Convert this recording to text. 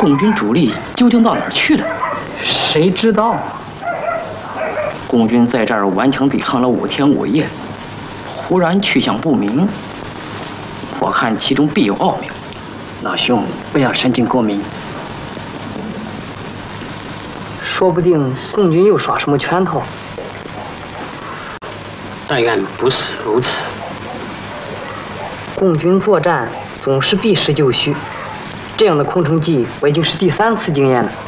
共军主力究竟到哪儿去了？ 谁知道？ 共军在这儿顽强抵抗了5天5夜，忽然去向不明。我看其中必有奥妙。 老兄，不要神经过敏。说不定共军又耍什么圈套。 但愿不是如此。 共军作战总是避实就虚，这样的空城计我已经是第3次经验了。